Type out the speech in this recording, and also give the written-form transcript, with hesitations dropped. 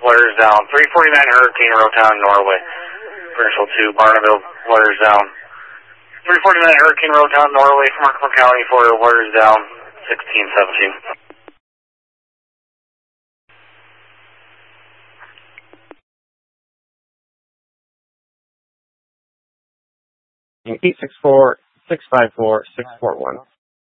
flares down. 349 Hurricane, Rotown, Norway. Commercial 2, Barneville, flares down. 349 Hurricane, Rotown, Norway, from Markham County, Florida, flares down. 1617. 864-654-641.